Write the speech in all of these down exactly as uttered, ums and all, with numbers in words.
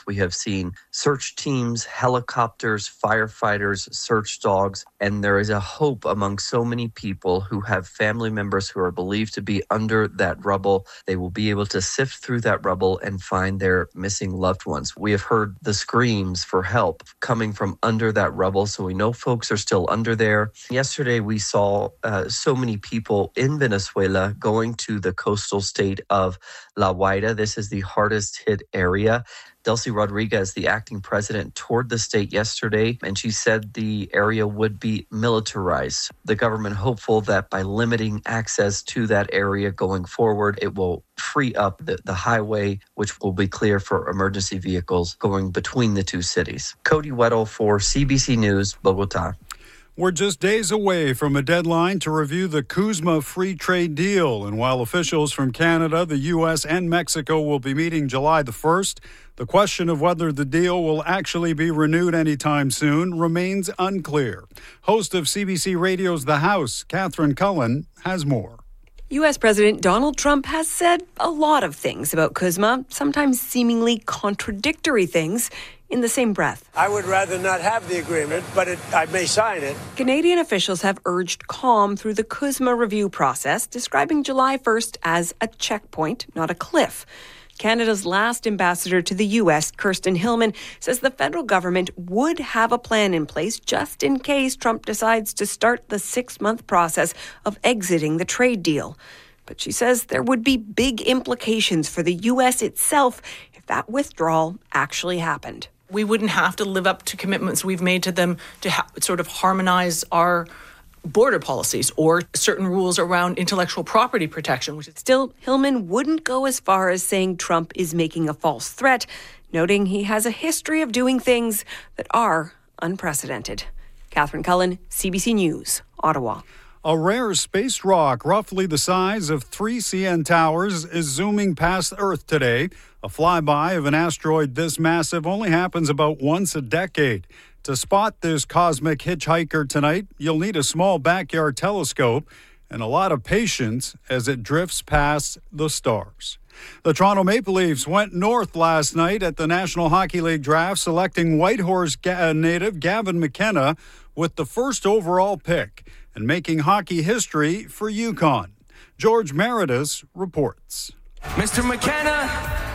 We have seen search teams, helicopters, firefighters, search dogs, and there is a hope among so many people who have family members who are believed to be under that rubble. They will be able to sift through that rubble and find their missing loved ones. We have heard the screams for help coming from under that rubble, so we know folks are still under there. Yesterday, we saw uh, so many people in Venezuela going to the coastal state of La Guaira. This is the hardest hit area. Delcy Rodriguez, the acting president, toured the state yesterday, and she said the area would be militarized. The government hopeful that by limiting access to that area going forward, it will free up the, the highway, which will be clear for emergency vehicles going between the two cities. Cody Weddle for C B C News, Bogota. We're just days away from a deadline to review the CUSMA free trade deal. And while officials from Canada, the U S, and Mexico will be meeting July the first, the question of whether the deal will actually be renewed anytime soon remains unclear. Host of C B C Radio's The House, Catherine Cullen, has more. U S. President Donald Trump has said a lot of things about CUSMA, sometimes seemingly contradictory things, in the same breath. I would rather not have the agreement, but it, I may sign it. Canadian officials have urged calm through the CUSMA review process, describing July first as a checkpoint, not a cliff. Canada's last ambassador to the U S, Kirsten Hillman, says the federal government would have a plan in place just in case Trump decides to start the six-month process of exiting the trade deal. But she says there would be big implications for the U S itself if that withdrawal actually happened. We wouldn't have to live up to commitments we've made to them to ha- sort of harmonize our border policies or certain rules around intellectual property protection. Which is Still, Hillman wouldn't go as far as saying Trump is making a false threat, noting he has a history of doing things that are unprecedented. Catherine Cullen, C B C News, Ottawa. A rare space rock, roughly the size of three C N Towers, is zooming past Earth today. A flyby of an asteroid this massive only happens about once a decade. To spot this cosmic hitchhiker tonight, you'll need a small backyard telescope and a lot of patience as it drifts past the stars. The Toronto Maple Leafs went north last night at the National Hockey League draft, selecting Whitehorse native Gavin McKenna with the first overall pick and making hockey history for UConn. George Meredith reports. Mister McKenna,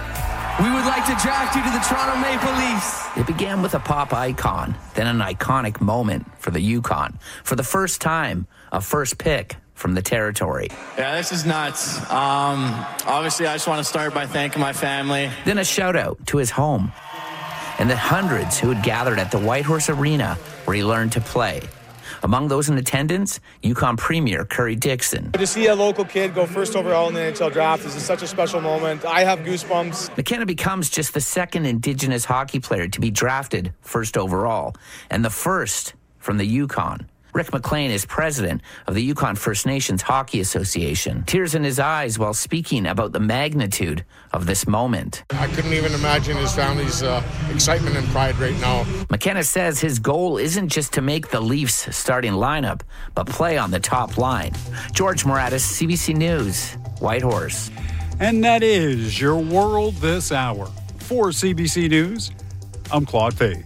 we would like to draft you to the Toronto Maple Leafs. It began with a pop icon, then an iconic moment for the Yukon. For the first time, a first pick from the territory. Yeah, this is nuts. Um, obviously, I just want to start by thanking my family. Then a shout out to his home and the hundreds who had gathered at the Whitehorse Arena where he learned to play. Among those in attendance, Yukon Premier Curry Dixon. To see a local kid go first overall in the N H L draft is such a special moment. I have goosebumps. McKenna becomes just the second Indigenous hockey player to be drafted first overall, and the first from the Yukon. Rick McLean is president of the Yukon First Nations Hockey Association. Tears in his eyes while speaking about the magnitude of this moment. I couldn't even imagine his family's uh, excitement and pride right now. McKenna says his goal isn't just to make the Leafs starting lineup, but play on the top line. George Moratis, C B C News, Whitehorse. And that is your world this hour. For C B C News, I'm Claude Fay.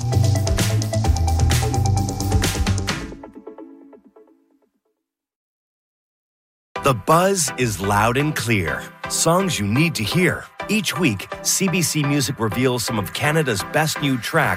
The buzz is loud and clear. Songs you need to hear. Each week, C B C Music reveals some of Canada's best new tracks